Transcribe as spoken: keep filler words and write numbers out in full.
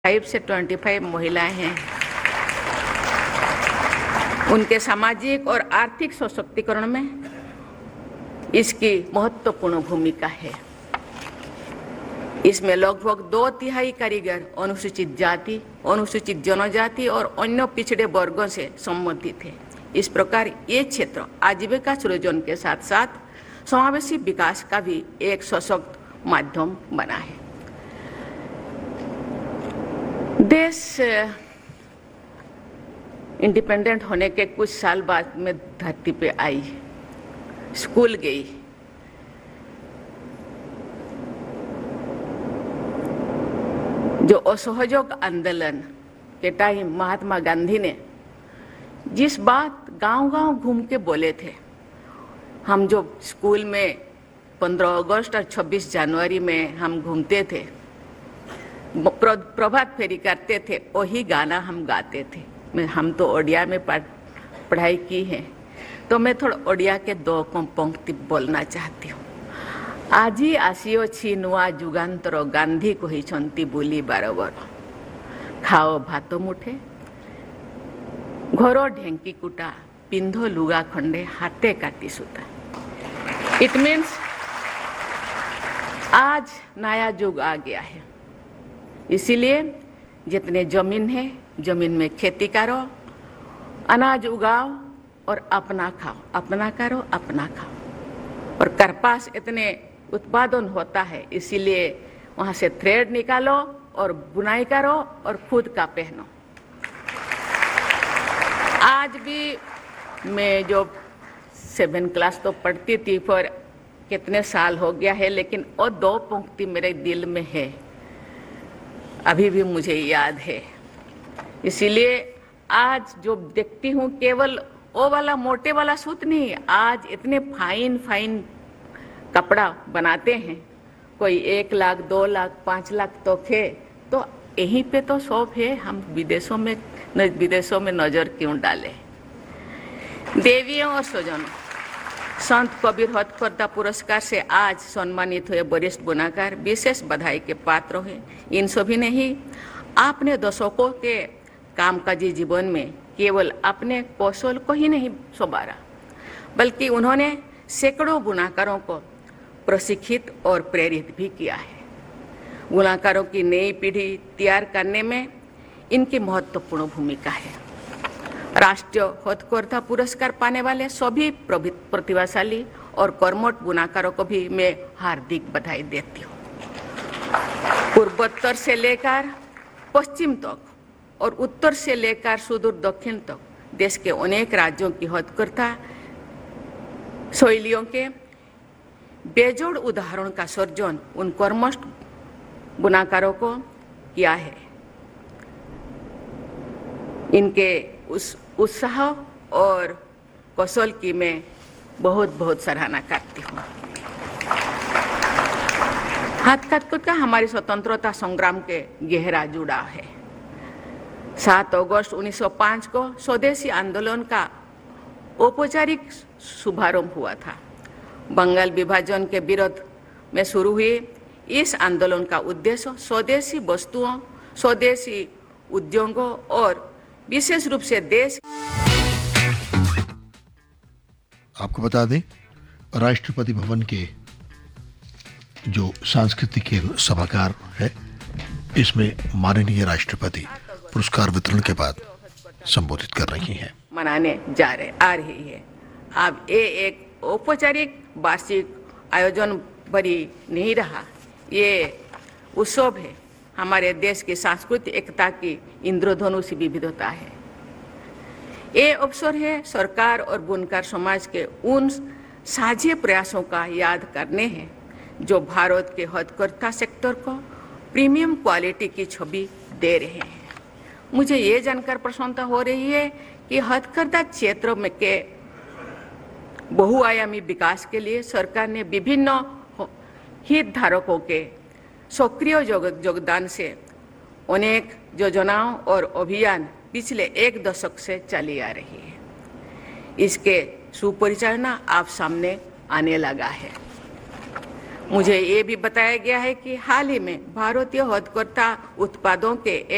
Five से twenty five महिलाएं हैं। उनके सामाजिक और आर्थिक सशक्तिकरण में इसकी महत्वपूर्ण भूमिका है। इसमें लगभग दो तिहाई कारीगर अनुसूचित जाति, अनुसूचित जनजाति और अन्य पिछड़े वर्गों से संबंधित है। इस प्रकार ये क्षेत्र आजीविका सृजन के साथ साथ समावेशी विकास का भी एक सशक्त माध्यम बना है। देश इंडिपेंडेंट होने के कुछ साल बाद में धरती पे आई, स्कूल गई। जो असहयोग आंदोलन के टाइम महात्मा गांधी ने जिस बात गांव-गांव घूम के बोले थे, हम जो स्कूल में पंद्रह अगस्त और छब्बीस जनवरी में हम घूमते थे, प्रभात फेरी करते थे, वही गाना हम गाते थे। मैं हम तो ओडिया में पढ़ाई की है, तो मैं थोड़ा ओडिया के दो पंक्ति बोलना चाहती हूँ। आजी आसीओछि नुआ जुगांतर गांधी कहिछंती बोली बारबर, खाओ भात मुठे घर ढेंकी कुटा, पिंधो लुगा खंडे हाथे काटी सूता। इट मीन्स आज नया युग आ गया है, इसीलिए जितने जमीन है जमीन में खेती करो, अनाज उगाओ और अपना खाओ, अपना करो अपना खाओ। और कपास इतने उत्पादन होता है, इसीलिए वहाँ से थ्रेड निकालो और बुनाई करो और खुद का पहनो। आज भी मैं जो सेवन क्लास तो पढ़ती थी, पर कितने साल हो गया है, लेकिन वो दो पंक्ति मेरे दिल में है, अभी भी मुझे याद है। इसीलिए आज जो देखती हूँ, केवल वो वाला मोटे वाला सूत नहीं, आज इतने फाइन फाइन कपड़ा बनाते हैं। कोई एक लाख दो लाख पाँच लाख तोहफे, तो यहीं पे तो शौक है, हम विदेशों में विदेशों में नजर क्यों डालें। देवियों और स्वजनों, संत कबीर हथकरघा पुरस्कार से आज सम्मानित हुए वरिष्ठ बुनाकार विशेष बधाई के पात्र हैं। इन सभी ने ही अपने दशकों के कामकाजी जीवन में केवल अपने कौशल को ही नहीं संवारा, बल्कि उन्होंने सैकड़ों बुनाकारों को प्रशिक्षित और प्रेरित भी किया है। बुनाकारों की नई पीढ़ी तैयार करने में इनकी महत्वपूर्ण भूमिका है। राष्ट्रीय हथकरघा पुरस्कार पाने वाले सभी प्रतिभाशाली और कर्मठ बुनाकारों को भी मैं हार्दिक बधाई देती हूँ। पूर्वोत्तर से लेकर पश्चिम तक और उत्तर से लेकर सुदूर दक्षिण तक देश के अनेक राज्यों की हथकरघा शैलियों के बेजोड़ उदाहरण का सर्जन उन कर्मठ बुनाकारों को किया है। इनके उस उत्साह और कौशल की मैं बहुत बहुत सराहना करती हूँ। हथकरघा का हमारी स्वतंत्रता संग्राम के गहरा जुड़ाव है। सात अगस्त उन्नीस सौ पाँच को स्वदेशी आंदोलन का औपचारिक शुभारंभ हुआ था। बंगाल विभाजन के विरोध में शुरू हुए इस आंदोलन का उद्देश्य स्वदेशी वस्तुओं, स्वदेशी उद्योगों और विशेष रूप से देश। आपको बता दें, राष्ट्रपति भवन के जो सांस्कृतिक सभागार है, इसमें माननीय राष्ट्रपति पुरस्कार वितरण के बाद संबोधित कर रही हैं। मनाने जा रहे आ रही है। अब ये एक औपचारिक वार्षिक आयोजन भरी नहीं रहा, ये उत्सव है। हमारे देश की सांस्कृतिक एकता की इंद्रधनुष विविधता है। ये अवसर है सरकार और बुनकर समाज के उन साझे प्रयासों का याद करने हैं जो भारत के हथकरघा सेक्टर को प्रीमियम क्वालिटी की छवि दे रहे हैं। मुझे ये जानकर प्रसन्नता हो रही है कि हथकरघा क्षेत्र में के बहुआयामी विकास के लिए सरकार ने विभिन्न हितधारकों के सक्रिय योगदान से अनेक योजनाओं और अभियान पिछले एक दशक से चली आ रही है। इसके सुपरिचालना आप सामने आने लगा है। मुझे ये भी बताया गया है कि हाल ही में भारतीय हथकरघा उत्पादों के